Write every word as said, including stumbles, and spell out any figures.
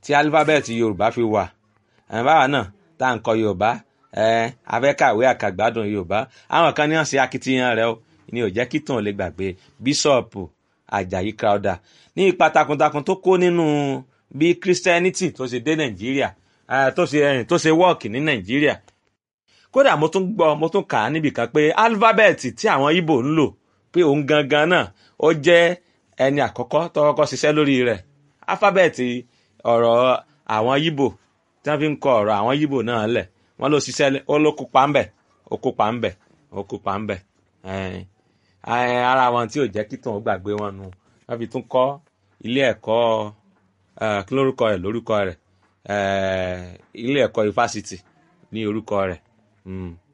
tí alifábẹ́ẹ̀tì Yorùbá fi wà ẹ̀ báwa náà tá à ń kọ Yorùbá ẹ̀ afẹ́kàwé àkàgbádùn Yorùbá àwọn kan ní wọ́n ṣe akitiyan rẹ̀ o ní ò jẹ́ kí tàn lè gbàgbé bíṣọ̀pù Àjàyí Crowther ní ipa takuntakun tó kó nínú bí Christianity tó ṣe dé Nàìjíríà tó ṣe ẹ̀yìn tó ṣe wọ́ọ̀kì ní Nàìjíríà. Kódà mo tún gbọ́ mo tún kà á níbìkan pé alifábẹ́ẹ̀tì tí àwọn Ìgbò ń lò pé òun gangan náà ó jẹ́ ẹni àkọ́kọ́ tó kọ́kọ́ ṣiṣẹ́ lórí rẹ̀. Alifábẹ́ẹ̀tì ọ̀rọ̀ àwọn Ìgbò tí wọ́n fi ń kọ ọ̀rọ̀ àwọn Ìgbò náà lẹ̀ wọ́n ló ṣiṣẹ́ ó ló kópa ńbẹ̀ ó kópa ńbẹ̀ ó kópa ńbẹ̀ ara wọn tí ò jẹ́ kí tòun gbàgbé wọn nu wọ́n fi tún kọ́ ilé ẹ̀kọ́ kí lórúkọ rẹ̀ lórúkọ rẹ̀ ilé ẹ̀kọ́ ifásitì ní orúkọ rẹ̀